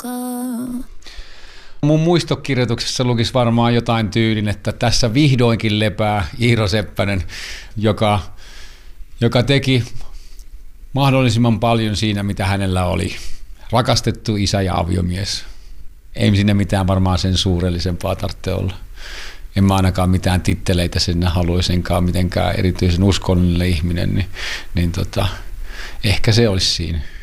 Mun muistokirjoituksessa lukisi varmaan jotain tyylin, että tässä vihdoinkin lepää Iiro Seppänen, joka teki mahdollisimman paljon siinä, mitä hänellä oli. Rakastettu isä ja aviomies. Ei sinne mitään varmaan sen suurellisempaa tarvitse olla. En mä ainakaan mitään titteleitä sinne haluisinkaan, mitenkään erityisen uskonnollinen ihminen, niin ehkä se olisi siinä.